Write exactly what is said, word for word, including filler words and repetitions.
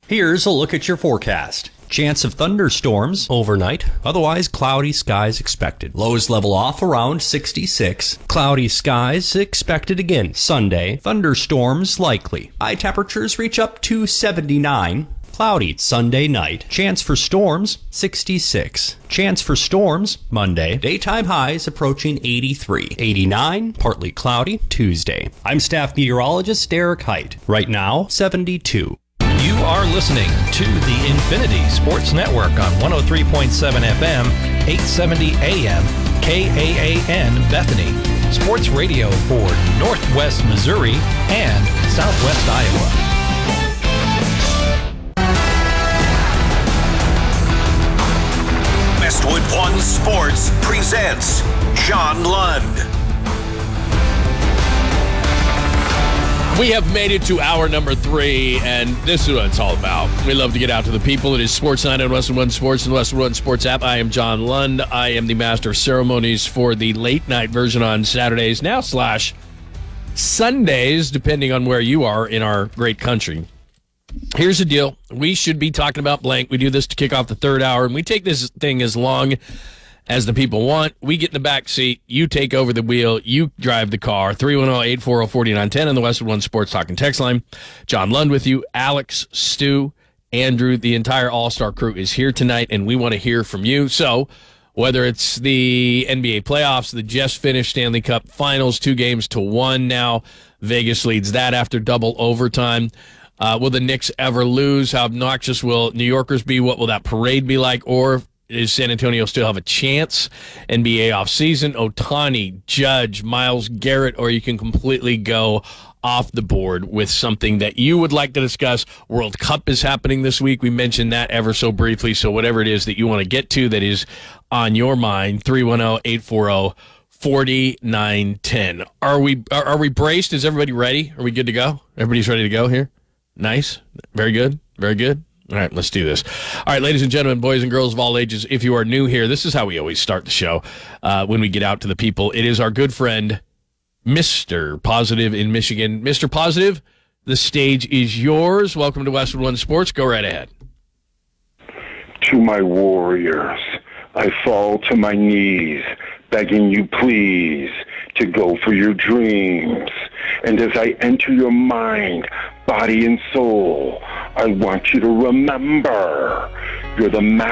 Here's a look at your forecast. Chance of thunderstorms overnight, otherwise cloudy skies expected. Lows level off around sixty-six. Cloudy skies expected again Sunday. Thunderstorms likely. High temperatures reach up to seventy-nine. Cloudy Sunday night. Chance for storms, sixty-six. Chance for storms, Monday. Daytime highs approaching eighty-three. eighty-nine, partly cloudy, Tuesday. I'm staff meteorologist Derek Height. Right now, seventy-two. You are listening to the Infinity Sports Network on one oh three point seven F M, eight seventy A M, K A A N Bethany. Sports radio for Northwest Missouri and Southwest Iowa. Westwood One Sports presents John Lund. We have made it to hour number three, and this is what it's all about. We love to get out to the people. It is Sports Night on Westwood One Sports and the Westwood One Sports app. I am John Lund. I am the master of ceremonies for the late night version on Saturdays, now slash Sundays, depending on where you are in our great country. Here's the deal. We should be talking about blank. We do this to kick off the third hour, and we take this thing as long as the people want. We get in the back seat. You take over the wheel. You drive the car. three one zero, eight four zero, four nine one zero on the Westwood One Sports Talk and Text line. John Lund with you. Alex, Stu, Andrew, the entire all-star crew is here tonight, and we want to hear from you. So whether it's the N B A playoffs, the just finished Stanley Cup finals, two games to one now. Vegas leads that after double overtime. Uh, will the Knicks ever lose? How obnoxious will New Yorkers be? What will that parade be like? Or does San Antonio still have a chance? N B A offseason, Ohtani, Judge, Myles Garrett, or you can completely go off the board with something that you would like to discuss. World Cup is happening this week. We mentioned that ever so briefly. So whatever it is that you want to get to that is on your mind, three one zero, eight four zero, four nine one zero. Are we, are, are we braced? Is everybody ready? Are we good to go? Everybody's ready to go here? Nice. Very good. Very good. All right, let's do this. All right, ladies and gentlemen, boys and girls of all ages, if you are new here, this is how we always start the show uh, when we get out to the people. It is our good friend, Mister Positive in Michigan. Mister Positive, the stage is yours. Welcome to Westwood One Sports. Go right ahead. To my warriors, I fall to my knees, begging you please to go for your dreams. And as I enter your mind, body and soul, I want you to remember you're the